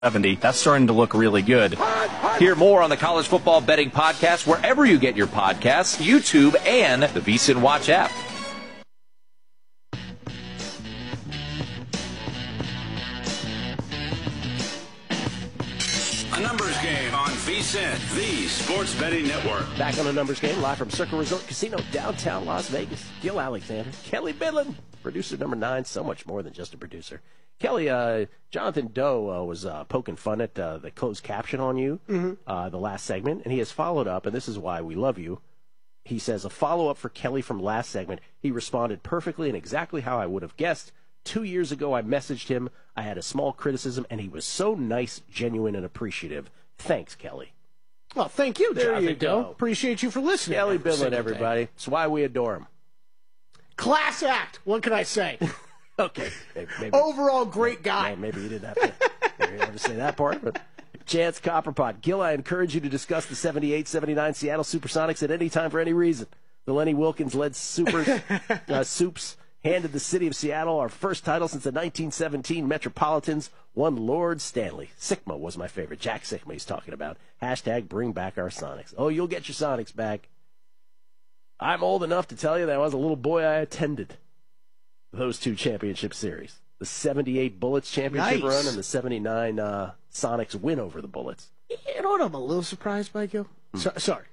70. That's starting to look really good. Hear more on the College Football Betting Podcast wherever you get your podcasts, YouTube, and the VSiN Watch app. A numbers game on VSiN, the Sports Betting Network. Back on a numbers game, live from Circle Resort Casino, downtown Las Vegas. Gil Alexander, Kelly Bidlin, producer number 9, so much more than just a producer. Kelly, Jonathan Doe was poking fun at the closed caption on you, the last segment, and he has followed up, and this is why we love you. He says, a follow-up for Kelly from last segment. He responded perfectly and exactly how I would have guessed. 2 years ago, I messaged him. I had a small criticism, and he was so nice, genuine, and appreciative. Thanks, Kelly. Well, thank you, There Jonathan you Doe. go. Appreciate you for listening. Kelly every Bidlin, single everybody. day. That's why we adore him. Class act. What can I say? Okay. Maybe. Overall, great guy. Maybe you didn't have to say that part, but Chance Copperpot. Gil, I encourage you to discuss the 78-79 Seattle Supersonics at any time for any reason. The Lenny Wilkins-led Soups handed the city of Seattle our first title since the 1917 Metropolitans won Lord Stanley. Sikma was my favorite. Jack Sikma he's talking about. Hashtag bring back our Sonics. Oh, you'll get your Sonics back. I'm old enough to tell you that I was a little boy I attended those two championship series. The 78 Bullets championship run and the 79 Sonics win over the Bullets. You know what I'm a little surprised by, Gil? Sorry.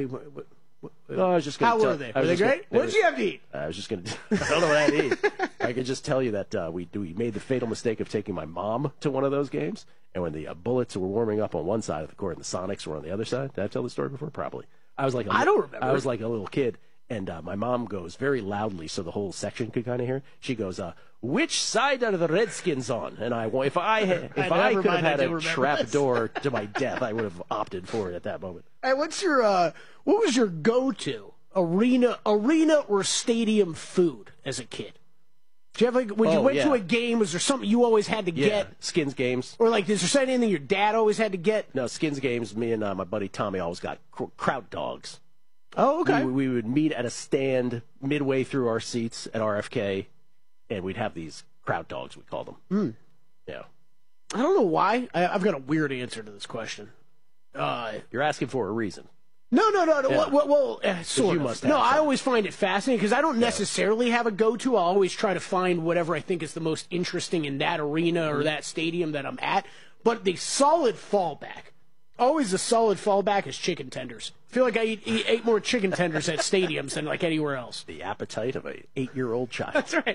No, I was just gonna How were they? Were they great? What did you have to eat? I was just going to... I don't know what I had to eat. I could just tell you that we made the fatal mistake of taking my mom to one of those games, and when the Bullets were warming up on one side of the court and the Sonics were on the other side. Did I tell the story before? Probably. I don't remember. I was like a little kid, and my mom goes very loudly so the whole section could kind of hear. She goes, which side are the Redskins on? And if I could have had a trap door to my death, I would have opted for it at that moment. Hey, what was your go-to arena or stadium food as a kid? Did you have when you went to a game, was there something you always had to get? Skins games. Or is there anything your dad always had to get? No, Skins games. Me and my buddy Tommy always got kraut dogs. Oh, okay. We would meet at a stand midway through our seats at RFK, and we'd have these kraut dogs, we call them. Yeah. I don't know why. I've got a weird answer to this question. You're asking for a reason. No. Yeah. Well, sort you of. must have No, I something. always find it fascinating because I don't necessarily have a go-to. I'll always try to find whatever I think is the most interesting in that arena or that stadium that I'm at. But the solid fallback, always the solid fallback is chicken tenders. I feel like I ate more chicken tenders at stadiums than like anywhere else. The appetite of an 8-year-old child. That's right.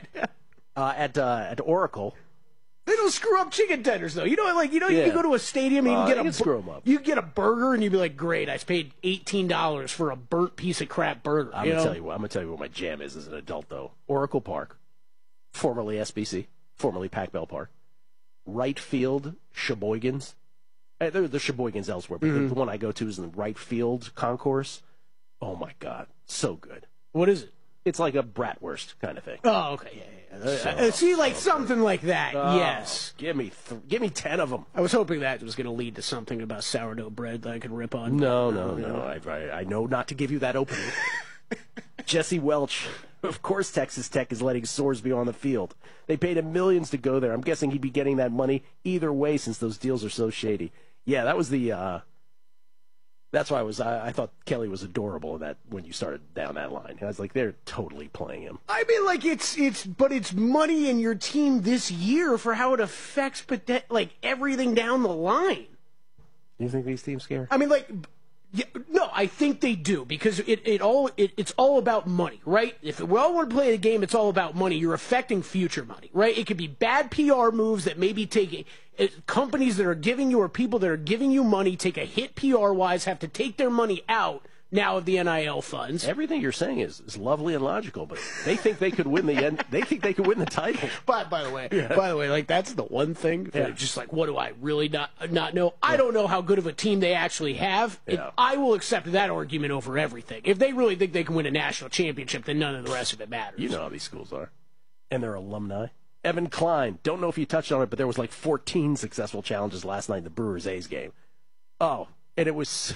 At Oracle. They don't screw up chicken tenders though. You can go to a stadium and you can you can screw 'em up. You get a burger and you'd be like, great, I paid $18 for a burnt piece of crap burger. I'm gonna tell you what my jam is as an adult though. Oracle Park, formerly SBC, formerly Pac Bell Park, right field Sheboygans. There are the Sheboygans elsewhere, but the one I go to is in the right field concourse. Oh my God, so good. What is it? It's like a bratwurst kind of thing. Oh, okay, yeah. Something like that. Yes. Give me 10 of them. I was hoping that was going to lead to something about sourdough bread that I could rip on. No. I know not to give you that opening. Jesse Welch. Of course Texas Tech is letting Soares be on the field. They paid him millions to go there. I'm guessing he'd be getting that money either way since those deals are so shady. Yeah, that was the... That's why I thought Kelly was adorable in that when you started down that line. I was like, they're totally playing him. I mean, like it's money in your team this year for how it affects everything down the line. Do you think these teams care? I mean, no, I think they do because it's all about money, right? If we all want to play the game, it's all about money. You're affecting future money, right? It could be bad PR moves that maybe companies that are giving you or people that are giving you money take a hit PR-wise, have to take their money out now of the NIL funds. Everything you're saying is lovely and logical, but they think they could win They think they could win the title. But by the way, like that's the one thing. Just like, what do I really not know? I don't know how good of a team they actually have. Yeah. I will accept that argument over everything. If they really think they can win a national championship, then none of the rest of it matters. You know how these schools are, and they're alumni. Evan Klein. Don't know if you touched on it, but there was like 14 successful challenges last night in the Brewers-A's game. Oh, and it was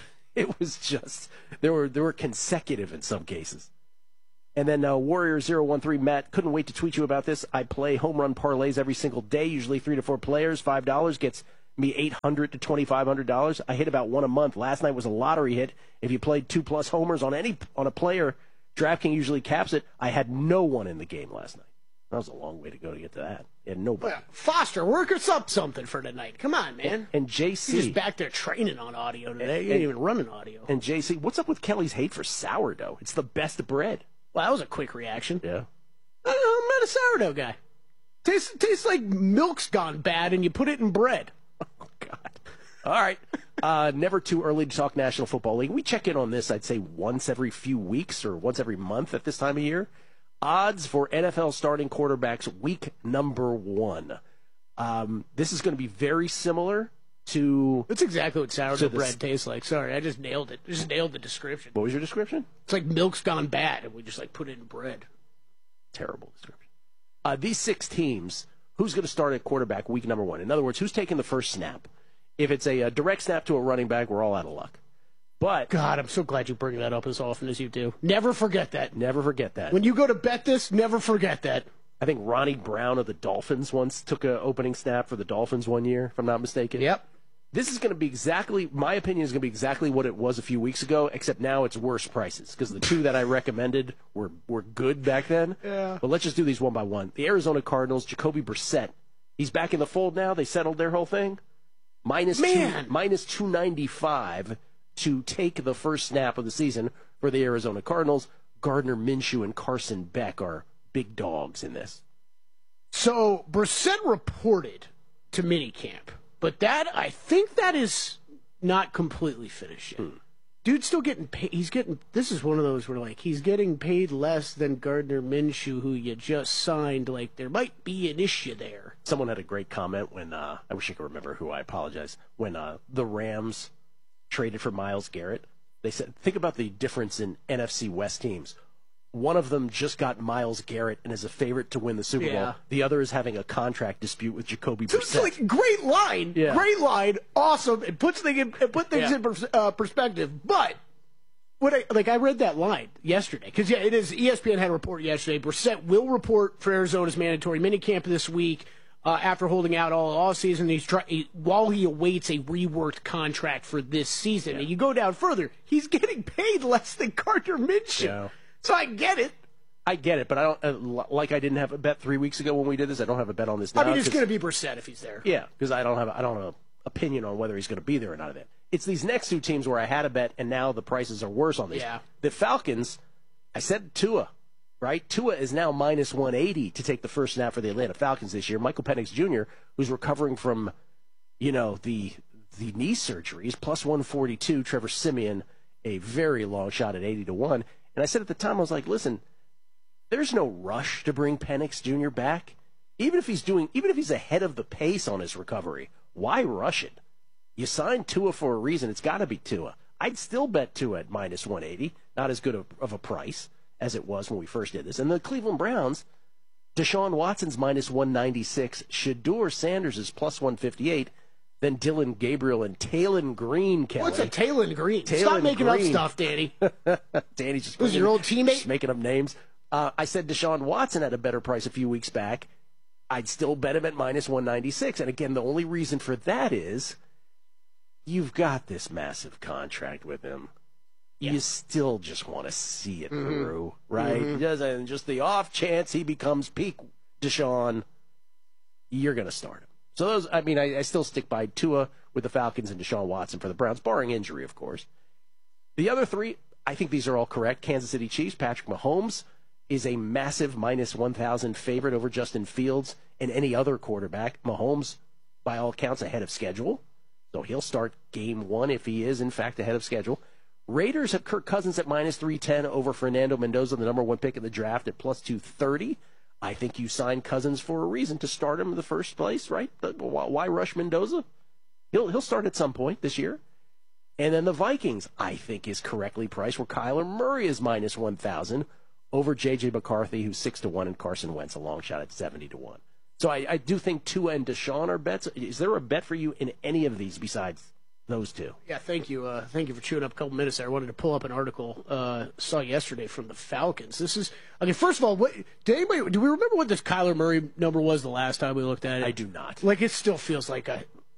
just there were consecutive in some cases. And then Warrior013 Matt, couldn't wait to tweet you about this. I play home run parlays every single day, usually 3 to 4 players. $5 gets me $800 to $2,500. I hit about one a month. Last night was a lottery hit. If you played 2+ homers on a player, DraftKings usually caps it. I had no one in the game last night. That was a long way to go to get to that. You had nobody. Well, Foster, work us up something for tonight. Come on, man. And JC. He's just back there training on audio today. You ain't even running audio. And JC, what's up with Kelly's hate for sourdough? It's the best bread. Well, that was a quick reaction. Yeah. I don't know, I'm not a sourdough guy. Tastes like milk's gone bad and you put it in bread. Oh, God. All right. Never too early to talk National Football League. We check in on this, I'd say, once every few weeks or once every month at this time of year. Odds for NFL starting quarterbacks week number 1. This is going to be very similar to... That's exactly what sourdough bread tastes like. Sorry, I just nailed it. Just nailed the description. What was your description? It's like milk's gone bad and we just put it in bread. Terrible description. These 6 teams, who's going to start at quarterback week number 1? In other words, who's taking the first snap? If it's a direct snap to a running back, we're all out of luck. But God, I'm so glad you bring that up as often as you do. Never forget that. Never forget that. When you go to bet this, never forget that. I think Ronnie Brown of the Dolphins once took an opening snap for the Dolphins one year, if I'm not mistaken. Yep. This is going to be exactly, my opinion is going to be exactly what it was a few weeks ago, except now it's worse prices, because the 2 that I recommended were good back then. Yeah. But let's just do these one by one. The Arizona Cardinals, Jacoby Brissett. He's back in the fold now. They settled their whole thing. minus 295 to take the first snap of the season for the Arizona Cardinals. Gardner Minshew and Carson Beck are big dogs in this. So Brissett reported to minicamp, but I think that is not completely finished yet. Dude's still getting paid. This is one of those where he's getting paid less than Gardner Minshew, who you just signed. There might be an issue there. Someone had a great comment when, I wish I could remember who, I apologize, when the Rams traded for Myles Garrett. They said, think about the difference in NFC West teams. One of them just got Myles Garrett and is a favorite to win the Super Bowl. The other is having a contract dispute with Jacoby Brissett. Great line. Yeah. Great line. Awesome. It puts things in perspective. But I read that line yesterday because it is. ESPN had a report yesterday. Brissett will report for Arizona's mandatory minicamp this week after holding out all offseason. While he awaits a reworked contract for this season. And you go down further, he's getting paid less than Gardner Minshew. Yeah. So I get it, but I don't I didn't have a bet 3 weeks ago when we did this. I don't have a bet on this now. I mean, it's going to be Brissett if he's there. Yeah, because I don't have an opinion on whether he's going to be there or not. Of it. It's these next 2 teams where I had a bet, and now the prices are worse on these. Yeah. The Falcons, I said Tua, right? Tua is now minus 180 to take the first snap for the Atlanta Falcons this year. Michael Penix Jr., who's recovering from, the knee surgeries, plus 142. Trevor Siemian, a very long shot at 80 to 1. And I said at the time, I was like, listen, there's no rush to bring Penix Jr. back. Even if he's ahead of the pace on his recovery, why rush it? You signed Tua for a reason. It's got to be Tua. I'd still bet Tua at minus 180. Not as good of a price as it was when we first did this. And the Cleveland Browns, Deshaun Watson's minus 196. Shedeur Sanders is plus 158. Then Dylan Gabriel and Taylon Green, Kelly. What's a Taylon Green? Stop making up stuff, Danny. Danny's just was your old teammate? Making up names. I said Deshaun Watson had a better price a few weeks back. I'd still bet him at minus 196. And again, the only reason for that is you've got this massive contract with him. Yeah. You still just want to see it through, right? Mm-hmm. Just the off chance he becomes peak Deshaun, you're going to start him. So those, I still stick by Tua with the Falcons and Deshaun Watson for the Browns, barring injury, of course. The other 3, I think these are all correct. Kansas City Chiefs, Patrick Mahomes is a massive minus 1,000 favorite over Justin Fields and any other quarterback. Mahomes, by all accounts, ahead of schedule. So he'll start game 1 if he is, in fact, ahead of schedule. Raiders have Kirk Cousins at minus 310 over Fernando Mendoza, the number 1 pick in the draft, at plus 230. I think you signed Cousins for a reason to start him in the first place, right? Why rush Mendoza? He'll start at some point this year. And then the Vikings, I think, is correctly priced, where Kyler Murray is minus 1,000 over J.J. McCarthy, who's 6-1, and Carson Wentz, a long shot at 70-1. So I do think Tua and Deshaun are bets. Is there a bet for you in any of these besides those 2? Yeah, thank you. Thank you for chewing up a couple minutes there. I wanted to pull up an article saw yesterday from the Falcons. This is first of all, do we remember what this Kyler Murray number was the last time we looked at it? I do not. It still feels like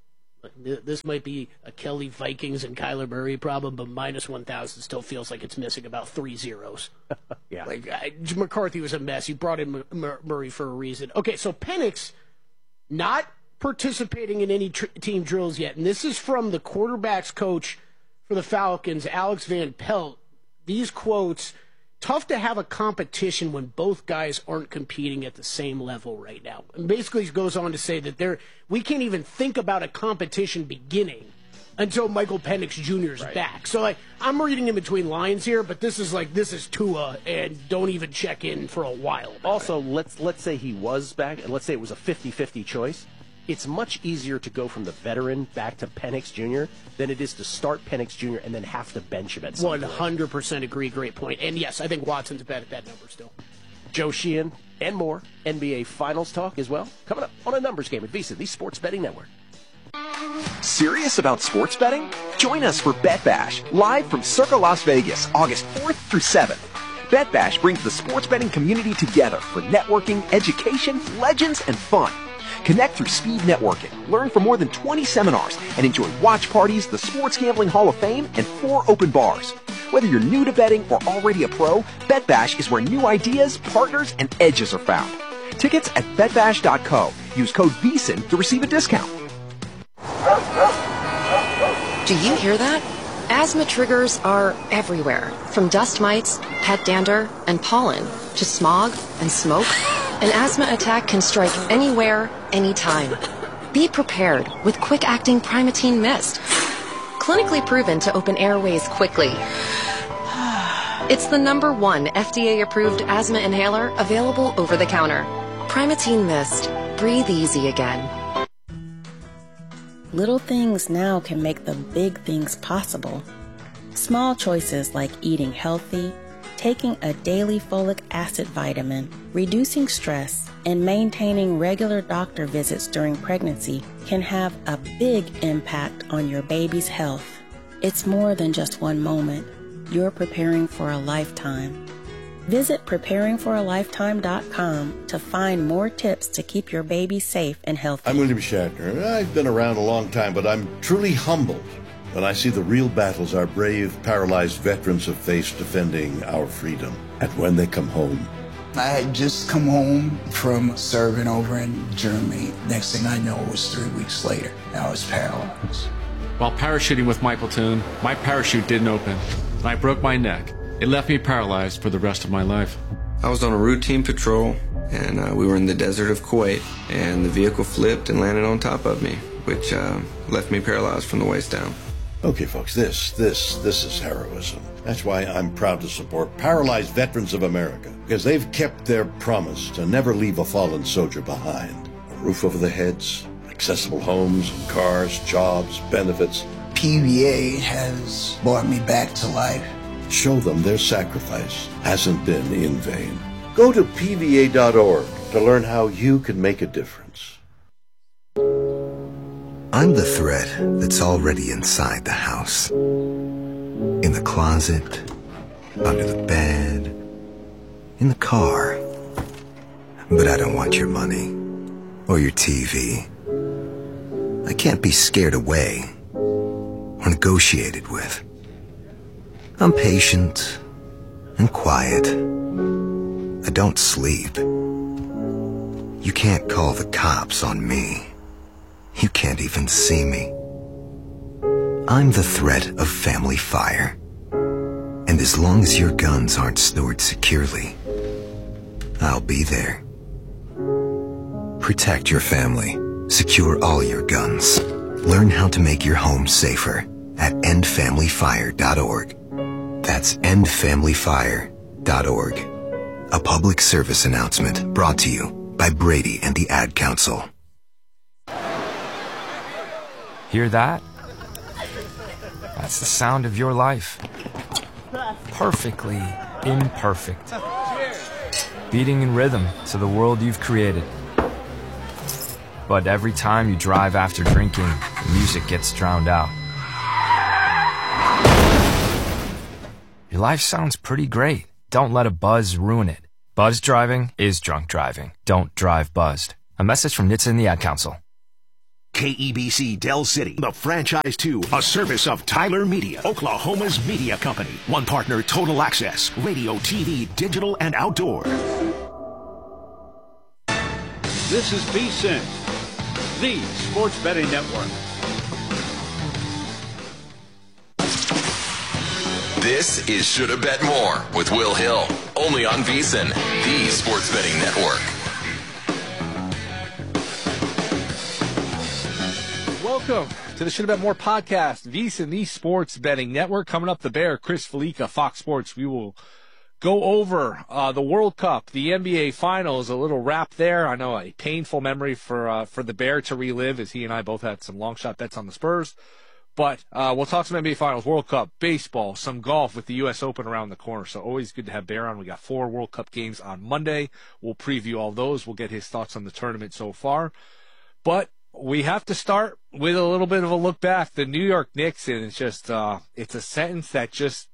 This might be a Kelly Vikings and Kyler Murray problem, but minus 1,000 still feels like it's missing about 3 zeros. Yeah. McCarthy was a mess. You brought in Murray for a reason. Okay, so Penix not participating in any team drills yet, and this is from the quarterback's coach for the Falcons, Alex Van Pelt. These quotes: tough to have a competition when both guys aren't competing at the same level right now. And basically he goes on to say that we can't even think about a competition beginning until Michael Penix Jr. is back. So I'm reading in between lines here, but this is Tua, and don't even check in for a while. Also, let's say he was back, and let's say it was a 50-50 choice. It's much easier to go from the veteran back to Penix Jr. than it is to start Penix Jr. and then have to bench him at some point. 100% agree. Great point. And yes, I think Watson's bet at that number still. Joe Sheehan and more NBA Finals talk as well, coming up on a numbers game at VSiN, the Sports Betting Network. Serious about sports betting? Join us for Bet Bash, live from Circa Las Vegas, August 4th through 7th. Bet Bash brings the sports betting community together for networking, education, legends, and fun. Connect through speed networking, learn from more than 20 seminars, and enjoy watch parties, the Sports Gambling Hall of Fame, and 4 open bars. Whether you're new to betting or already a pro, Bet Bash is where new ideas, partners, and edges are found. Tickets at betbash.co. Use code VSiN to receive a discount. Do you hear that? Asthma triggers are everywhere, from dust mites, pet dander, and pollen, to smog and smoke. An asthma attack can strike anywhere, anytime. Be prepared with quick-acting Primatene Mist. Clinically proven to open airways quickly. It's the #1 FDA-approved asthma inhaler available over the counter. Primatene Mist. Breathe easy again. Little things now can make the big things possible. Small choices like eating healthy, taking a daily folic acid vitamin, reducing stress, and maintaining regular doctor visits during pregnancy can have a big impact on your baby's health. It's more than just one moment. You're preparing for a lifetime. Visit preparingforalifetime.com to find more tips to keep your baby safe and healthy. I'm William Shatner. I've been around a long time, but I'm truly humbled when I see the real battles our brave, paralyzed veterans have faced defending our freedom. And when they come home. I had just come home from serving over in Germany. Next thing I know, it was 3 weeks later. I was paralyzed. While parachuting with my platoon, my parachute didn't open, and I broke my neck. It left me paralyzed for the rest of my life. I was on a routine patrol, and we were in the desert of Kuwait, and the vehicle flipped and landed on top of me, which left me paralyzed from the waist down. Okay, folks, this is heroism. That's why I'm proud to support Paralyzed Veterans of America, because they've kept their promise to never leave a fallen soldier behind. A roof over their heads, accessible homes and cars, jobs, benefits. PVA has brought me back to life. Show them their sacrifice hasn't been in vain. Go to PVA.org to learn how you can make a difference. I'm the threat that's already inside the house. In the closet, under the bed, in the car. But I don't want your money or your TV. I can't be scared away or negotiated with. I'm patient and quiet. I don't sleep. You can't call the cops on me. You can't even see me. I'm the threat of family fire. And as long as your guns aren't stored securely, I'll be there. Protect your family. Secure all your guns. Learn how to make your home safer at endfamilyfire.org. That's endfamilyfire.org. A public service announcement brought to you by Brady and the Ad Council. Hear that? That's the sound of your life. Perfectly imperfect. Beating in rhythm to the world you've created. But every time you drive after drinking, the music gets drowned out. Your life sounds pretty great. Don't let a buzz ruin it. Buzz driving is drunk driving. Don't drive buzzed. A message from NHTSA and the Ad Council. KEBC Del City, the franchise 2, a service of Tyler Media, Oklahoma's media company. One partner, Total Access, radio, TV, digital, and outdoor. This is VSiN, the Sports Betting Network. This is Shoulda Bet More with Will Hill, only on VSiN, the Sports Betting Network. Welcome to the Shoulda Bet More podcast, VSiN, the Sports Betting Network. Coming up, the Bear, Chris Felica, Fox Sports. We will go over the World Cup, the NBA Finals, a little wrap there. I know a painful memory for the Bear to relive, as he and I both had some long shot bets on the Spurs. But we'll talk some NBA Finals, World Cup, baseball, some golf with the U.S. Open around the corner. So always good to have Bear on. We got 4 World Cup games on Monday. We'll preview all those. We'll get his thoughts on the tournament so far. But we have to start with a little bit of a look back. The New York Knicks, and it's just it's a sentence that just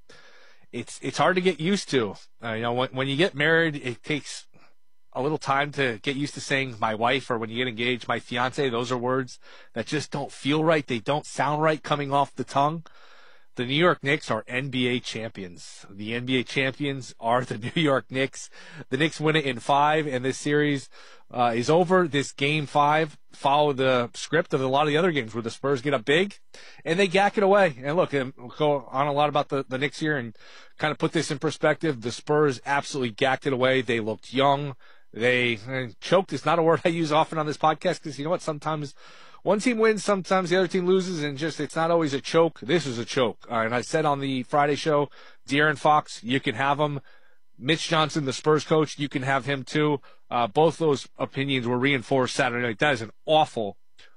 it's hard to get used to. When you get married, it takes a little time to get used to saying my wife, or when you get engaged, my fiance. Those are words that just don't feel right. They don't sound right coming off the tongue. The New York Knicks are NBA champions. The NBA champions are the New York Knicks. The Knicks win it in 5, and this series is over. This game 5 followed the script of a lot of the other games where the Spurs get up big and they gack it away. And look, we'll go on a lot about the Knicks here and kind of put this in perspective. The Spurs absolutely gacked it away. They looked young. They choked is not a word I use often on this podcast because you know what? Sometimes one team wins, sometimes the other team loses, and just it's not always a choke. This is a choke. And I said on the Friday show, De'Aaron Fox, you can have him. Mitch Johnson, the Spurs coach, you can have him too. Both those opinions were reinforced Saturday night. That is an awful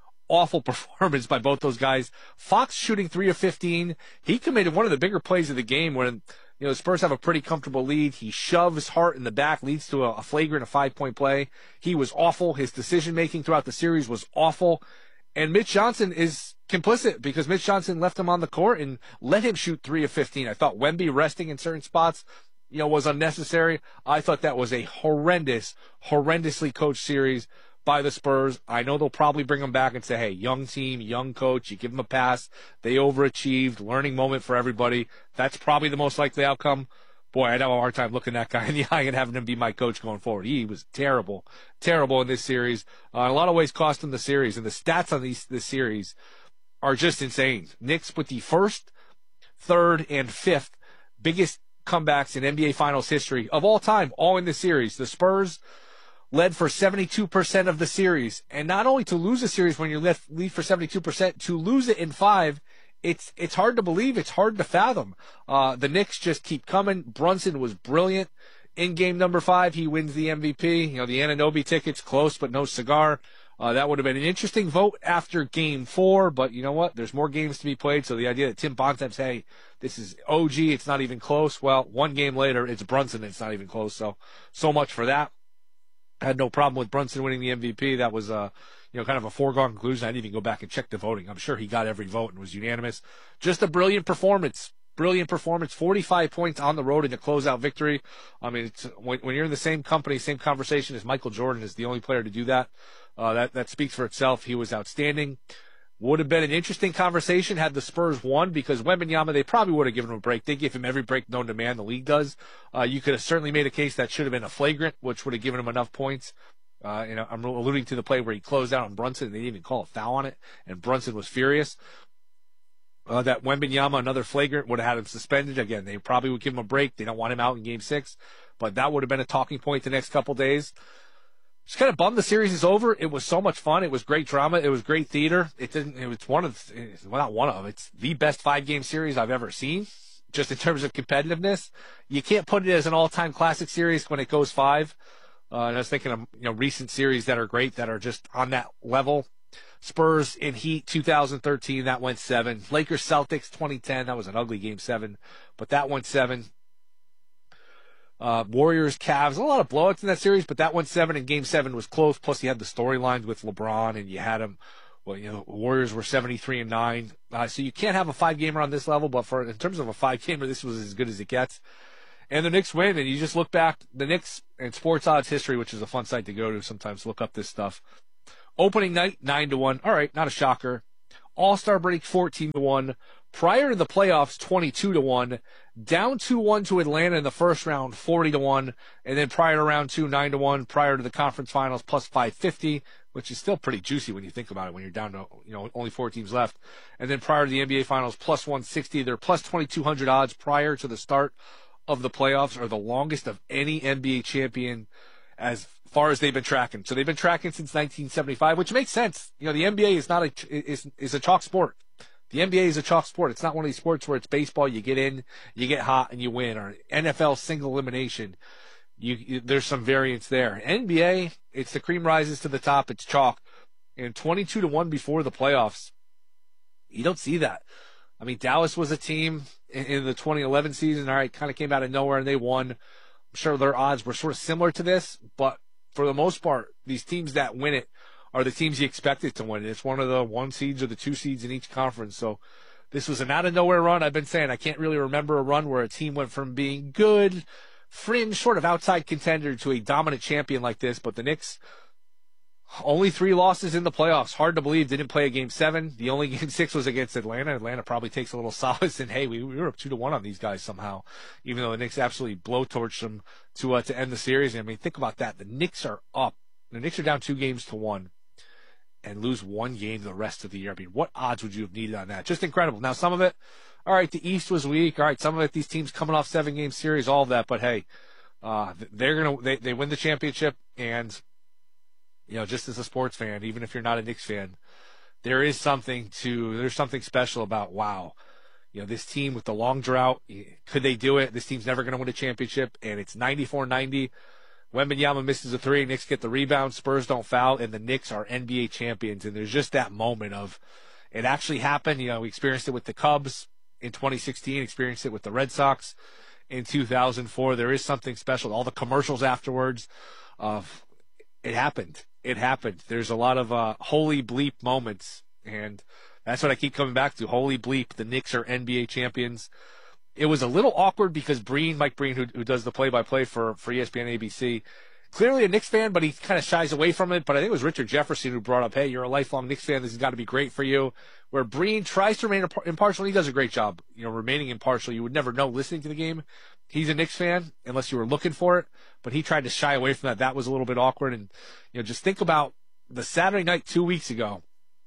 performance by both those guys. Fox shooting 3 of 15. He committed one of the bigger plays of the game when the Spurs have a pretty comfortable lead. He shoves Hart in the back, leads to a flagrant, a 5-point play. He was awful. His decision-making throughout the series was awful. And Mitch Johnson is complicit because Mitch Johnson left him on the court and let him shoot 3 of 15. I thought Wemby resting in certain spots, was unnecessary. I thought that was a horrendously coached series by the Spurs. I know they'll probably bring him back and say, hey, young team, young coach, you give him a pass. They overachieved, learning moment for everybody. That's probably the most likely outcome. Boy, I'd have a hard time looking that guy in the eye and having him be my coach going forward. He was terrible in this series. In a lot of ways cost him the series, and the stats on this series are just insane. Knicks with the 1st, 3rd, and 5th biggest comebacks in NBA Finals history of all time, all in this series. The Spurs led for 72% of the series, and not only to lose a series when you lead for 72%, to lose it in 5, it's hard to believe, it's hard to fathom. The Knicks just keep coming. Brunson was brilliant in game number 5. He wins the MVP. The Anunoby ticket's close, but no cigar. That would have been an interesting vote after game 4, but you know what? There's more games to be played, so the idea that Tim Bontemps, hey, this is OG, it's not even close. Well, one game later, it's Brunson, it's not even close, so much for that. I had no problem with Brunson winning the MVP. That was, kind of a foregone conclusion. I didn't even go back and check the voting. I'm sure he got every vote and was unanimous. Just a brilliant performance. 45 points on the road in a closeout victory. I mean, when you're in the same company, same conversation as Michael Jordan is the only player to do that. That speaks for itself. He was outstanding. Would have been an interesting conversation had the Spurs won because Wembanyama, they probably would have given him a break. They give him every break known to man. The league does. You could have certainly made a case that should have been a flagrant, which would have given him enough points. I'm alluding to the play where he closed out on Brunson and they didn't even call a foul on it, and Brunson was furious. That Wembanyama, another flagrant, would have had him suspended. Again, they probably would give him a break. They don't want him out in Game 6, but that would have been a talking point the next couple days. Just kind of bummed the series is over. It was so much fun. It was great drama. It was great theater. It's the best 5-game series I've ever seen, just in terms of competitiveness. You can't put it as an all-time classic series when it goes 5. And I was thinking of, recent series that are great, that are just on that level. Spurs in Heat 2013, that went 7. Lakers Celtics 2010, that was an ugly Game 7, but that went 7. Warriors Cavs, a lot of blowouts in that series, but that went 7, and Game 7 was close. Plus, you had the storylines with LeBron, and you had him. Warriors were 73-9. So you can't have a 5-gamer on this level, but in terms of a 5-gamer, this was as good as it gets. And the Knicks win, and you just look back, the Knicks and Sports Odds history, which is a fun site to go to sometimes, look up this stuff. Opening night, 9-1. All right, not a shocker. All-Star break, 14-1. Prior to the playoffs, 22-1. Down 2-1 to Atlanta in the first round, 40-1. And then prior to round 2, 9-1. Prior to the conference finals, plus 550, which is still pretty juicy when you think about it, when you're down to, only 4 teams left. And then prior to the NBA finals, plus 160. They're plus 2,200 odds prior to the start of the playoffs, are the longest of any NBA champion as far as they've been tracking. So they've been tracking since 1975, which makes sense. The NBA is not is a chalk sport. The NBA is a chalk sport. It's not one of these sports where it's baseball. You get in, you get hot, and you win. Or NFL single elimination. There's some variance there. NBA, it's the cream rises to the top. It's chalk. And 22-1 before the playoffs. You don't see that. I mean, Dallas was a team in the 2011 season. All right, kind of came out of nowhere and they won. I'm sure their odds were sort of similar to this, but for the most part, these teams that win it are the teams you expected to win. It's one of the 1 seeds or the 2 seeds in each conference. So this was an out-of-nowhere run. I've been saying I can't really remember a run where a team went from being good, fringe, sort of outside contender to a dominant champion like this. But the Knicks, only 3 losses in the playoffs. Hard to believe. Didn't play a Game 7. The only Game 6 was against Atlanta. Atlanta probably takes a little solace in, hey, we were up 2-1 on these guys somehow, even though the Knicks absolutely blowtorched them to end the series. I mean, think about that. The Knicks are up. The Knicks are down 2-1 and lose 1 game the rest of the year. I mean, what odds would you have needed on that? Just incredible. Now, some of it, all right, the East was weak. All right, some of it, these teams coming off 7-game series, all of that. But hey, they win the championship, and just as a sports fan, even if you're not a Knicks fan, there's something special about, wow, this team with the long drought, could they do it? This team's never going to win a championship, and it's 94-90. Wembanyama misses a 3, Knicks get the rebound, Spurs don't foul, and the Knicks are NBA champions. And there's just that moment of, it actually happened. We experienced it with the Cubs in 2016, experienced it with the Red Sox in 2004. There is something special. All the commercials afterwards of, it happened. It happened. There's a lot of holy bleep moments, and that's what I keep coming back to. Holy bleep, the Knicks are NBA champions. It was a little awkward because Mike Breen, who does the play-by-play for ESPN ABC, clearly a Knicks fan, but he kind of shies away from it. But I think it was Richard Jefferson who brought up, hey, you're a lifelong Knicks fan. This has got to be great for you. Where Breen tries to remain impartial, and he does a great job, remaining impartial. You would never know listening to the game. He's a Knicks fan unless you were looking for it, but he tried to shy away from that. That was a little bit awkward. And, just think about the Saturday night 2 weeks ago,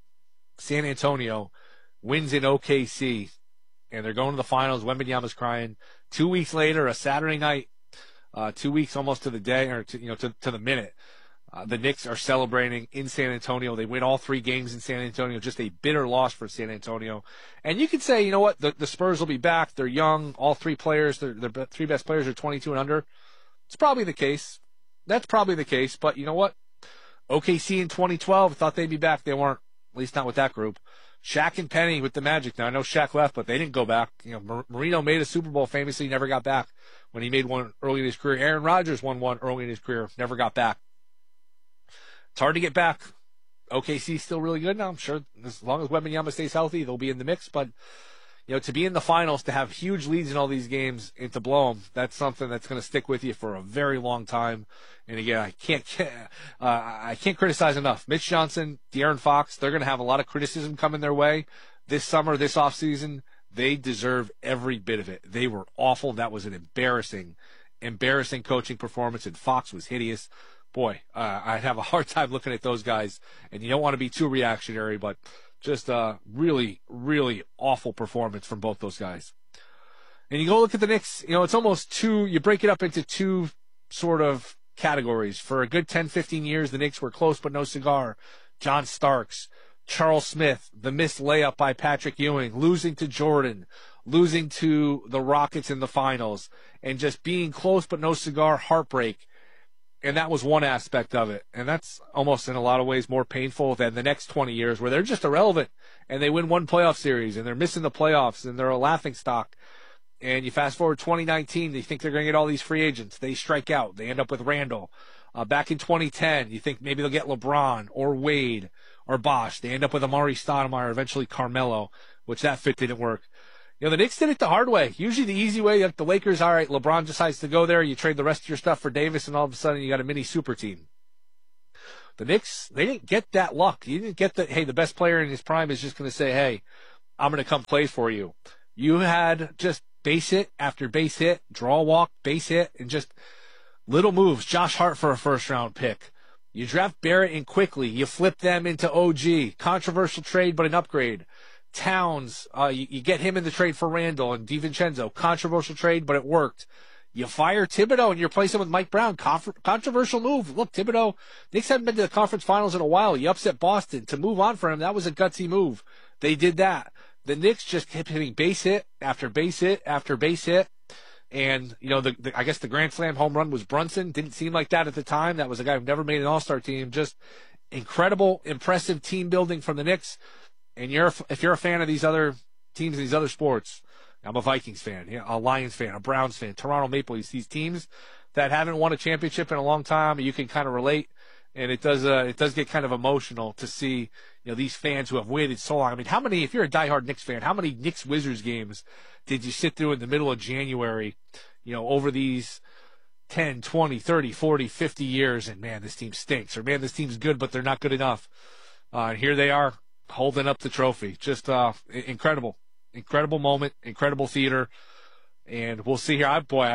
San Antonio wins in OKC, and they're going to the finals. Wembanyama's crying. 2 weeks later, a Saturday night, 2 weeks almost to the day, or to the minute, the Knicks are celebrating in San Antonio. They win all 3 games in San Antonio. Just a bitter loss for San Antonio. And you could say, you know what, the Spurs will be back. They're young. All 3 players, their 3 best players are 22 and under. It's probably the case. That's probably the case. But you know what? OKC in 2012 thought they'd be back. They weren't, at least not with that group. Shaq and Penny with the Magic. Now, I know Shaq left, but they didn't go back. Marino made a Super Bowl, famously never got back when he made one early in his career. Aaron Rodgers won one early in his career, never got back. It's hard to get back. OKC is still really good now. I'm sure as long as Wembanyama stays healthy, they'll be in the mix. But, to be in the finals, to have huge leads in all these games and to blow them, that's something that's going to stick with you for a very long time. And again, I can't criticize enough. Mitch Johnson, De'Aaron Fox, they're going to have a lot of criticism coming their way this summer, this offseason. They deserve every bit of it. They were awful. That was an embarrassing coaching performance, and Fox was hideous. Boy, I'd have a hard time looking at those guys, and you don't want to be too reactionary, but just a really, really awful performance from both those guys. And you go look at the Knicks, it's almost you break it up into 2 sort of categories. For a good 10, 15 years, the Knicks were close but no cigar. John Starks, Charles Smith, the missed layup by Patrick Ewing, losing to Jordan, losing to the Rockets in the finals, and just being close but no cigar, heartbreak. And that was one aspect of it. And that's almost in a lot of ways more painful than the next 20 years where they're just irrelevant and they win 1 playoff series and they're missing the playoffs and they're a laughingstock. And you fast forward 2019, they think they're going to get all these free agents. They strike out. They end up with Randall. Back in 2010, you think maybe they'll get LeBron or Wade or Bosh. They end up with Amari Stoudemire, eventually Carmelo, which that fit didn't work. The Knicks did it the hard way. Usually the easy way, like the Lakers, all right, LeBron decides to go there. You trade the rest of your stuff for Davis, and all of a sudden you got a mini super team. The Knicks, they didn't get that luck. You didn't get that, hey, the best player in his prime is just going to say, hey, I'm going to come play for you. You had just base hit after base hit, draw walk, base hit, and just little moves. Josh Hart for a first-round pick. You draft Barrett and quickly. You flip them into OG. Controversial trade, but an upgrade. Towns, you get him in the trade for Randall and DiVincenzo. Controversial trade, but it worked. You fire Thibodeau and you replace him with Mike Brown. Controversial move. Look, Thibodeau, Knicks haven't been to the conference finals in a while. You upset Boston. To move on for him, that was a gutsy move. They did that. The Knicks just kept hitting base hit after base hit after base hit. And, you know, I guess the Grand Slam home run was Brunson. Didn't seem like that at the time. That was a guy who never made an all-star team. Just incredible, impressive team building from the Knicks. And if you're a fan of these other teams and these other sports, I'm a Vikings fan, a Lions fan, a Browns fan, Toronto Maple Leafs, these teams that haven't won a championship in a long time, you can kind of relate. And it does get kind of emotional to see, you know, these fans who have waited so long. I mean, how many, if you're a diehard Knicks fan, how many Knicks Wizards games did you sit through in the middle of January, you know, over these 10, 20, 30, 40, 50 years, and man, this team stinks, or man, this team's good, but they're not good enough. And here they are holding up the trophy. Just incredible moment, incredible theater. And we'll see here.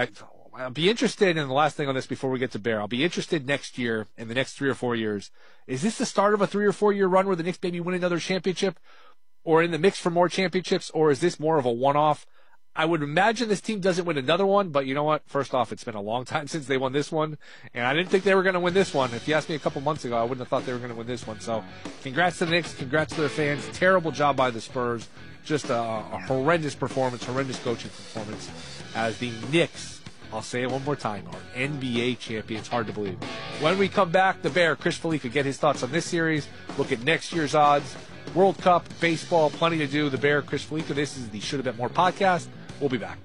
I'll be interested in the last thing on this before we get to Bear. I'll be interested next year, in the next 3 or 4 years. Is this the start of a 3 or 4 year run where the Knicks maybe win another championship, or in the mix for more championships, or is this more of a one-off? I would imagine this team doesn't win another one, but you know what? First off, it's been a long time since they won this one, and I didn't think they were going to win this one. If you asked me a couple months ago, I wouldn't have thought they were going to win this one. So congrats to the Knicks. Congrats to their fans. Terrible job by the Spurs. Just a horrendous performance, horrendous coaching performance as the Knicks, I'll say it one more time, are NBA champions. Hard to believe. When we come back, the Bear, Chris Felica, get his thoughts on this series, look at next year's odds, World Cup, baseball, plenty to do. The Bear, Chris Felica. This is the Should Have Bet More podcast. We'll be back.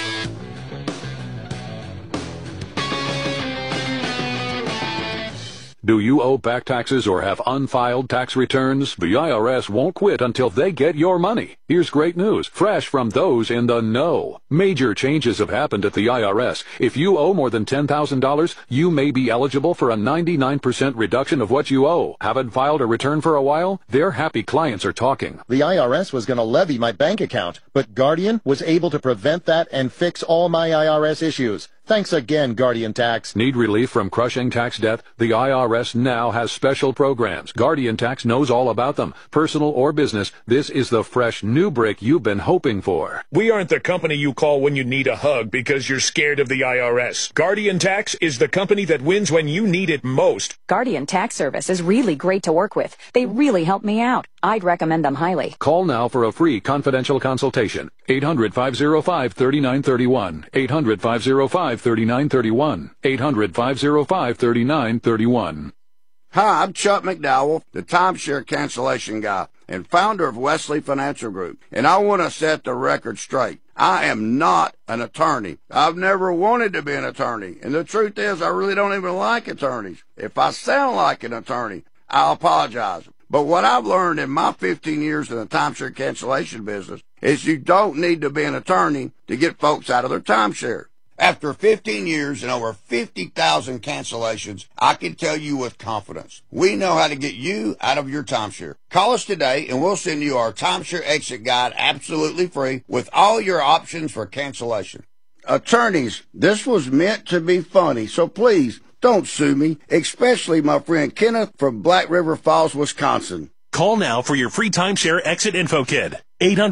Do you owe back taxes or have unfiled tax returns? The IRS won't quit until they get your money. Here's great news, fresh from those in the know. Major changes have happened at the IRS. If you owe more than $10,000, you may be eligible for a 99% reduction of what you owe. Haven't filed a return for a while? Their happy clients are talking. The IRS was going to levy my bank account, but Guardian was able to prevent that and fix all my IRS issues. Thanks again, Guardian Tax. Need relief from crushing tax debt? The IRS now has special programs. Guardian Tax knows all about them. Personal or business, this is the fresh new break you've been hoping for. We aren't the company you call when you need a hug because you're scared of the IRS. Guardian Tax is the company that wins when you need it most. Guardian Tax Service is really great to work with. They really help me out. I'd recommend them highly. Call now for a free confidential consultation. 800-505-3931. 800-505-3931. 800-505-3931. Hi, I'm Chuck McDowell, the timeshare cancellation guy and founder of Wesley Financial Group, and I want to set the record straight. I am not an attorney. I've never wanted to be an attorney, and the truth is I really don't even like attorneys. If I sound like an attorney, I'll apologize. But what I've learned in my 15 years in the timeshare cancellation business is you don't need to be an attorney to get folks out of their timeshare. After 15 years and over 50,000 cancellations, I can tell you with confidence, we know how to get you out of your timeshare. Call us today and we'll send you our timeshare exit guide absolutely free with all your options for cancellation. Attorneys, this was meant to be funny, so please don't sue me, especially my friend Kenneth from Black River Falls, Wisconsin. Call now for your free timeshare exit info kit.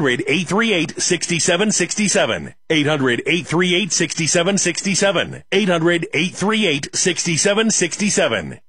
800-838-6767. 800-838-6767. 800-838-6767.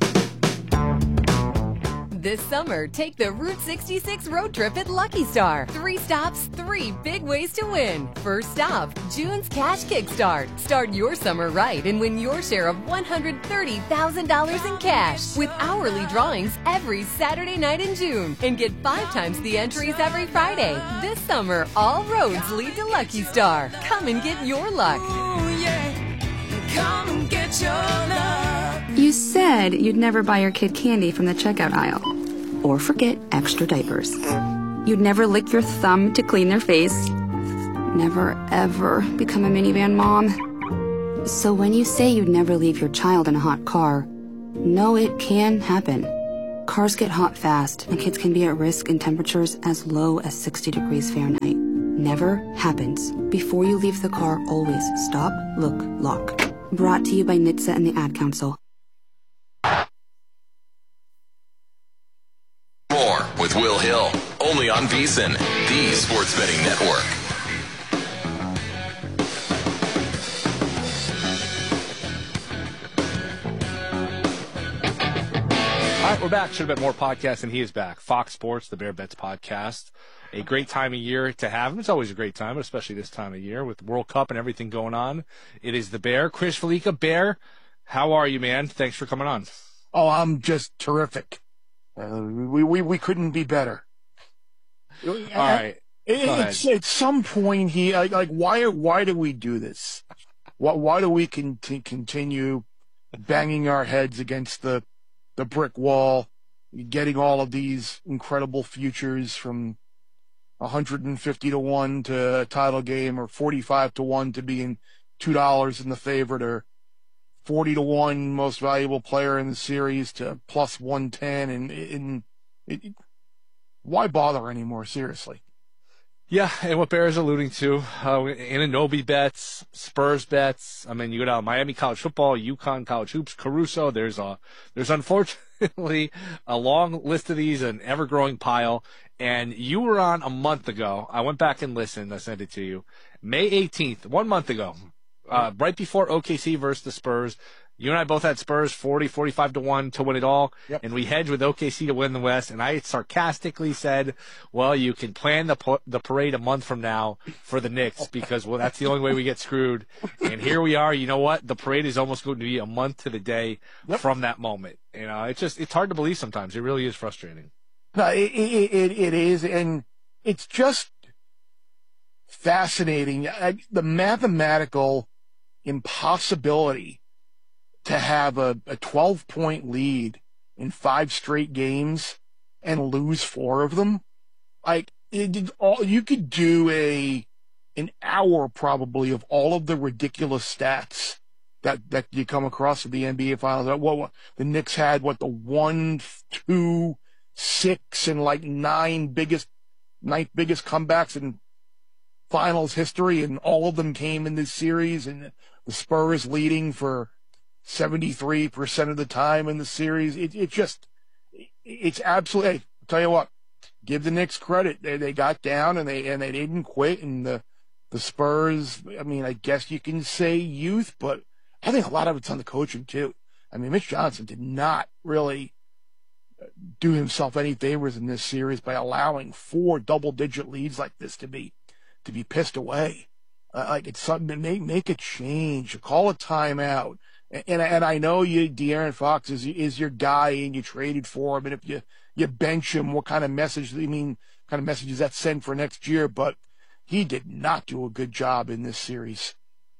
This summer, take the Route 66 road trip at Lucky Star. 3 stops, 3 big ways to win. First stop, June's Cash Kickstart. Start your summer right and win your share of $130,000 in cash with hourly drawings every Saturday night in June. And get 5 times the entries every Friday. This summer, all roads lead to Lucky Star. Come and get your luck. Ooh, yeah. Come and get your luck. You said you'd never buy your kid candy from the checkout aisle. Or forget extra diapers. You'd never lick your thumb to clean their face. Never, ever become a minivan mom. So when you say you'd never leave your child in a hot car, No, it can happen. Cars get hot fast, and kids can be at risk in temperatures as low as 60 degrees Fahrenheit. Never happens. Before you leave the car, always stop, look, lock. Brought to you by NHTSA and the Ad Council. More with Will Hill, only on VSiN, the Sports Betting Network. All right, we're back. Should have been more podcasts, and he is back. Fox Sports, the Bear Bets podcast. A great time of year to have him. It's always a great time, especially this time of year with the World Cup and everything going on. It is the Bear, Chris Felica. Bear, how are you, man? Thanks for coming on. Oh, I'm just terrific. We couldn't be better. All right. At some point, why do we do this? Why do we continue banging our heads against the brick wall, getting all of these incredible futures from 150 to 1 to a title game, or 45 to 1 to being $2 in the favorite, or 40 to 1 most valuable player in the series to plus 110, and why bother anymore? Seriously. Yeah, and what Bear is alluding to, Anunoby bets, Spurs bets. I mean, you go down Miami college football, UConn college hoops, Caruso. There's unfortunately a long list of these, an ever-growing pile. And you were on a month ago. I went back and listened. I sent it to you. May 18th, 1 month ago, right before OKC versus the Spurs. You and I both had Spurs 45 to 1 to win it all. Yep. And we hedged with OKC to win the West. And I sarcastically said, well, you can plan the parade a month from now for the Knicks because, well, that's the only way we get screwed. And here we are. You know what? The parade is almost going to be a month to the day from that moment. You know, it's hard to believe sometimes. It really is frustrating. No, it is. And it's just fascinating. The mathematical impossibility to have a 12-point lead in 5 straight games and lose 4 of them. You could do an hour probably of all of the ridiculous stats that you come across in the NBA Finals. What the Knicks had, the 1, 2, 6, and 9th biggest comebacks in Finals history, and all of them came in this series, and the Spurs leading for 73% of the time in the series. It's absolutely, hey, I'll tell you what, give the Knicks credit. They got down and they didn't quit. And the Spurs, I mean, I guess you can say youth, but I think a lot of it's on the coaching too. I mean, Mitch Johnson did not really do himself any favors in this series by allowing 4 double-digit leads like this to be pissed away. It's something to make a change, call a timeout. And I know De'Aaron Fox is your guy, and you traded for him. And if you bench him, what kind of message? Kind of message does that send for next year? But he did not do a good job in this series.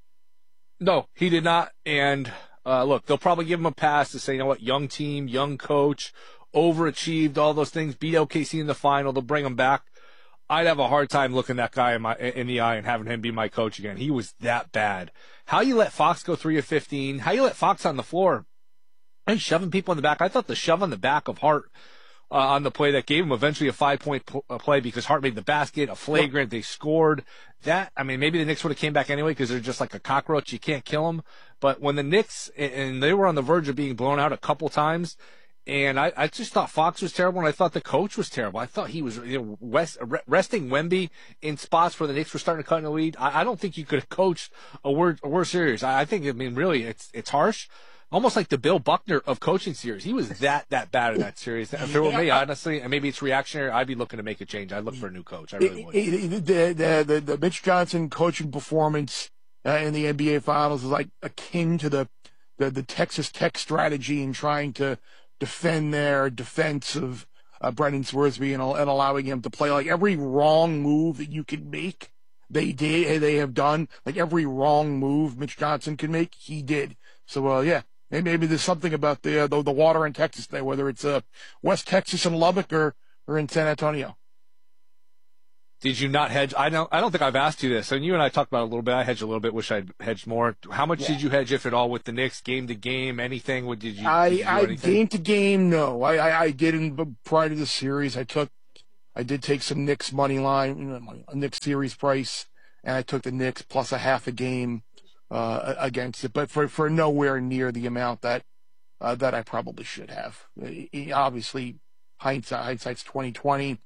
No, he did not. And look, they'll probably give him a pass to say, you know what, young team, young coach, overachieved, all those things. Beat OKC in the final. They'll bring him back. I'd have a hard time looking that guy in the eye and having him be my coach again. He was that bad. How you let Fox go 3 of 15? How you let Fox on the floor? And shoving people in the back. I thought the shove on the back of Hart on the play that gave him eventually a 5-point play because Hart made the basket, a flagrant. They scored. That, I mean, maybe the Knicks would have came back anyway because they're just like a cockroach. You can't kill them. But when the Knicks, and they were on the verge of being blown out a couple times, and I just thought Fox was terrible, and I thought the coach was terrible. I thought he was resting Wemby in spots where the Knicks were starting to cut in the lead. I don't think you could have coached a worse series. I think, I mean, really, it's harsh. Almost like the Bill Buckner of coaching series. He was that bad in that series. If it were me, honestly, and maybe it's reactionary, I'd be looking to make a change. I'd look for a new coach. I really would. The Mitch Johnson coaching performance in the NBA Finals is like akin to the Texas Tech strategy in trying to defend their defense of Brendan Swearsby and allowing him to play. Like every wrong move that you can make, they have done. Like every wrong move Mitch Johnson can make, he did. So yeah, maybe there's something about the water in Texas there, whether it's West Texas and Lubbock or in San Antonio. Did you not hedge? I don't think I've asked you this. And you and I talked about it a little bit. I hedged a little bit. Wish I'd hedged more. How much did you hedge, if at all, with the Knicks, game to game, anything? What did you? I game to game, no. I did prior to the series. I did take some Knicks money line, a Knicks series price, and I took the Knicks plus a half a game against it, but for nowhere near the amount that I probably should have. Obviously, hindsight's 20/20.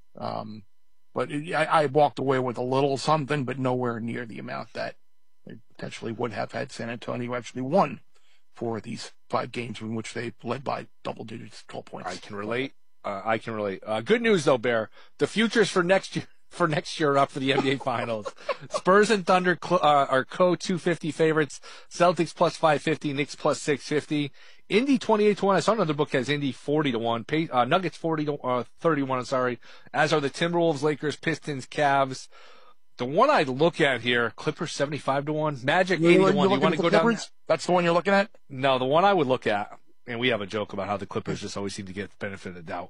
But I walked away with a little something, but nowhere near the amount that I potentially would have had San Antonio actually won for these 5 games in which they led by double digits, 12 points. I can relate. Good news though, Bear. The futures for next year are up for the NBA Finals. Spurs and Thunder are co-250 favorites. Celtics plus 550, Knicks plus 650. Indy 28-1. I saw another book has Indy 40-1. Nuggets 31. As are the Timberwolves, Lakers, Pistons, Cavs. The one I look at here, Clippers 75-1, Magic 80-1. You want to go down? That's the one you're looking at? No, the one I would look at, and we have a joke about how the Clippers just always seem to get the benefit of the doubt.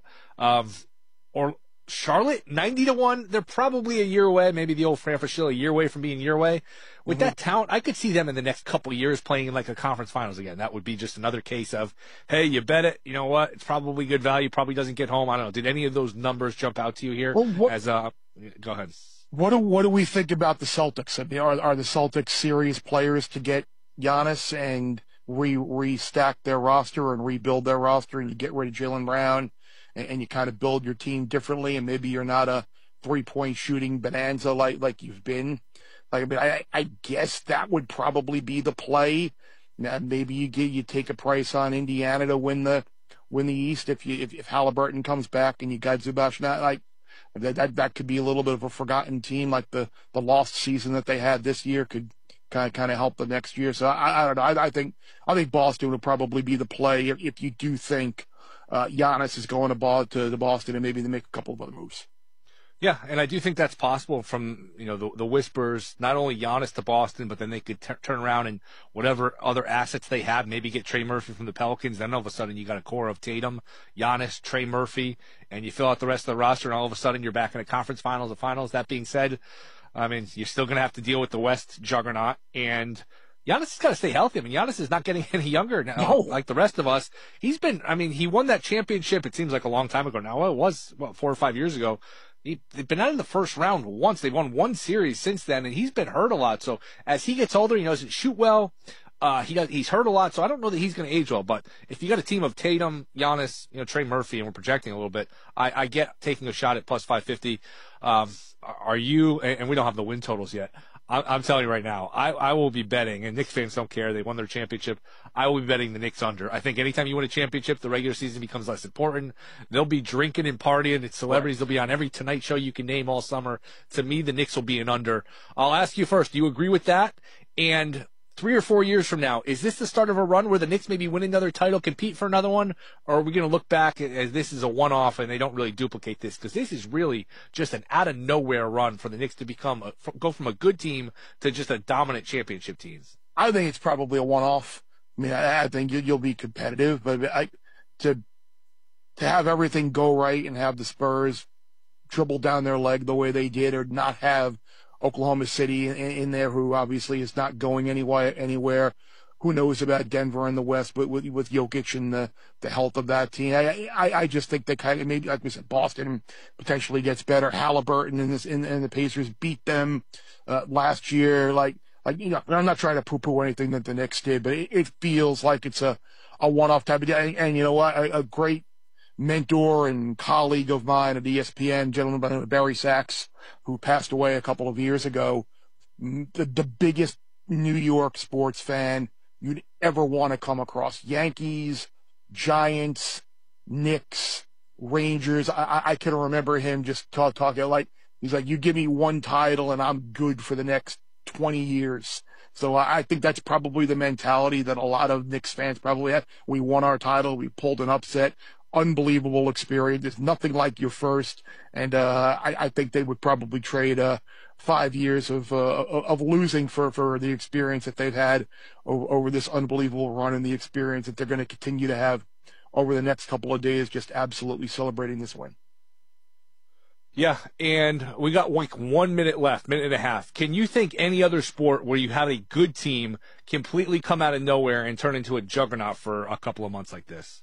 Or Charlotte 90-1. They're probably a year away. Maybe the old Fran Fraschilla, a year away from being a year away. With that talent, I could see them in the next couple of years playing in like a conference finals again. That would be just another case of, hey, you bet it. You know what? It's probably good value. Probably doesn't get home. I don't know. Did any of those numbers jump out to you here? Go ahead. What do we think about the Celtics? I mean, are the Celtics serious players to get Giannis and restack their roster and rebuild their roster, and you get rid of Jaylen Brown and you kind of build your team differently, and maybe you're not a 3-point shooting bonanza like you've been? I guess that would probably be the play. Now, maybe you take a price on Indiana to win the East if Halliburton comes back and you got Zubac. That could be a little bit of a forgotten team, like the lost season that they had this year could kind of help the next year. So I don't know. I think Boston would probably be the play if you do think Giannis is going to Boston, and maybe they make a couple of other moves. Yeah, and I do think that's possible from, the whispers, not only Giannis to Boston, but then they could turn around and whatever other assets they have, maybe get Trey Murphy from the Pelicans. Then all of a sudden you got a core of Tatum, Giannis, Trey Murphy, and you fill out the rest of the roster, and all of a sudden you're back in a conference finals or finals. That being said, I mean, you're still going to have to deal with the West juggernaut, and Giannis has got to stay healthy. I mean, Giannis is not getting any younger now, like the rest of us. He won that championship, it seems like a long time ago now. Well, it was, 4 or 5 years ago. They've been out in the first round once. They've won one series since then, and he's been hurt a lot. So as he gets older, he doesn't shoot well. He's hurt a lot, so I don't know that he's going to age well. But if you got a team of Tatum, Giannis, Trey Murphy, and we're projecting a little bit, I get taking a shot at plus 550. Are you? And we don't have the win totals yet. I'm telling you right now, I will be betting, and Knicks fans don't care. They won their championship. I will be betting the Knicks under. I think anytime you win a championship, the regular season becomes less important. They'll be drinking and partying. It's celebrities. They'll be on every Tonight Show you can name all summer. To me, the Knicks will be an under. I'll ask you first, do you agree with that? And 3 or 4 years from now, is this the start of a run where the Knicks maybe win another title, compete for another one? Or are we going to look back as this is a one-off and they don't really duplicate this? Because this is really just an out-of-nowhere run for the Knicks to go from a good team to just a dominant championship team. I think it's probably a one-off. I mean, I think you'll be competitive, but to have everything go right and have the Spurs dribble down their leg the way they did, or not have Oklahoma City in there, who obviously is not going anywhere. Who knows about Denver in the West, but with Jokic and the health of that team, I just think they kind of, maybe like we said, Boston potentially gets better. Halliburton and the Pacers beat them last year. I'm not trying to poo-poo anything that the Knicks did, but it feels like it's a one-off type of day. And you know what, a great mentor and colleague of mine at ESPN, gentleman by the name of Barry Sachs, who passed away a couple of years ago, the biggest New York sports fan you'd ever want to come across. Yankees, Giants, Knicks, Rangers. I can remember him just talking like, he's like, you give me one title and I'm good for the next 20 years. So I think that's probably the mentality that a lot of Knicks fans probably have. We won our title. We pulled an upset. Unbelievable experience. There's nothing like your first. And I think they would probably trade 5 years of losing for the experience that they've had over this unbelievable run, and the experience that they're going to continue to have over the next couple of days, just absolutely celebrating this win. Yeah, and we got like 1 minute left, minute and a half. Can you think any other sport where you have a good team completely come out of nowhere and turn into a juggernaut for a couple of months like this?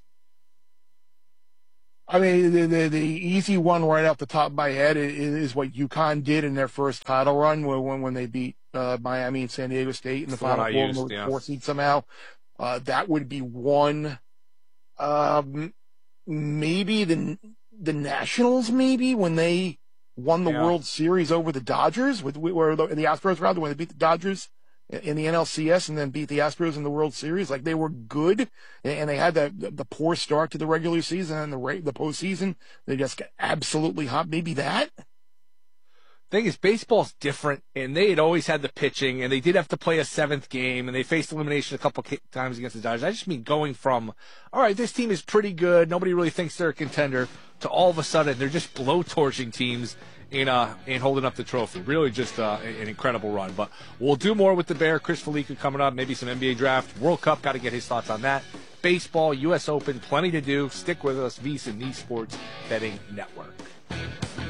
I mean, the easy one right off the top of my head is what UConn did in their first title run when they beat Miami and San Diego State in the Final Four, and the 4th seed somehow. That would be one. Maybe the Nationals, maybe when they won the World Series over the Dodgers, the Astros rather, when they beat the Dodgers in the NLCS and then beat the Astros in the World Series. Like, they were good, and they had the poor start to the regular season and the postseason. They just got absolutely hot. Maybe that. Thing is, baseball's different, and they had always had the pitching, and they did have to play a 7th game, and they faced elimination a couple times against the Dodgers. I just mean going from, all right, this team is pretty good, nobody really thinks they're a contender, to all of a sudden they're just blowtorching teams in holding up the trophy. Really just an incredible run. But we'll do more with the Bear. Chris Felica coming up, maybe some NBA draft. World Cup, got to get his thoughts on that. Baseball, U.S. Open, plenty to do. Stick with us, VSiN, the Sports Betting Network.